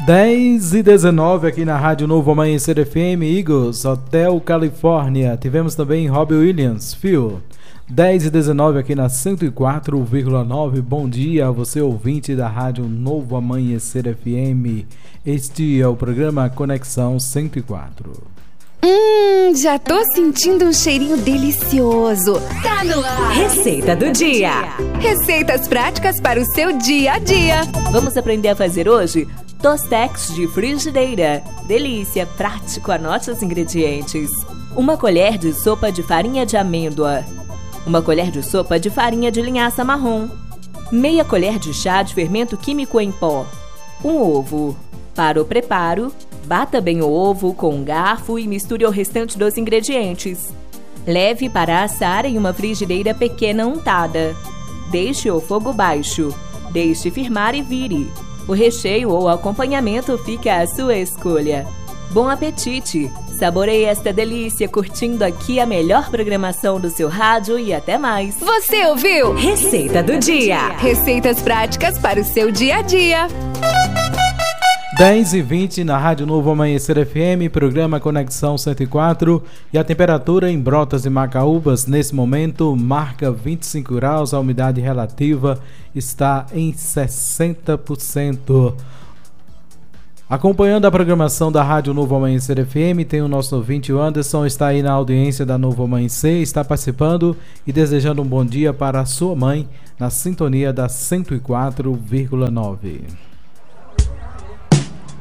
10h19 aqui na Rádio Novo Amanhecer FM, Eagles, Hotel Califórnia. Tivemos também Robbie Williams, Phil. 10h19 aqui na 104,9. Bom dia a você, ouvinte da Rádio Novo Amanhecer FM. Este é o programa Conexão 104. Já tô sentindo um cheirinho delicioso. Tá no ar. Receita do dia. Receitas práticas para o seu dia a dia. Vamos aprender a fazer hoje tostex de frigideira. Delícia, prático, anote os ingredientes. 1 colher de sopa de farinha de amêndoa. 1 colher de sopa de farinha de linhaça marrom. Meia colher de chá de fermento químico em pó. 1 ovo. Para o preparo, bata bem o ovo com um garfo e misture o restante dos ingredientes. Leve para assar em uma frigideira pequena untada. Deixe o fogo baixo. Deixe firmar e vire. O recheio ou acompanhamento fica à sua escolha. Bom apetite! Saboreie esta delícia curtindo aqui a melhor programação do seu rádio e até mais. Você ouviu? Receita do dia. Receitas práticas para o seu dia a dia. 10h20 na Rádio Novo Amanhecer FM, programa Conexão 104, e a temperatura em Brotas e Macaúbas nesse momento marca 25 graus, a umidade relativa está em 60%. Acompanhando a programação da Rádio Novo Amanhecer FM, tem o nosso ouvinte Anderson, está aí na audiência da Novo Amanhecer, está participando e desejando um bom dia para a sua mãe na sintonia da 104,9.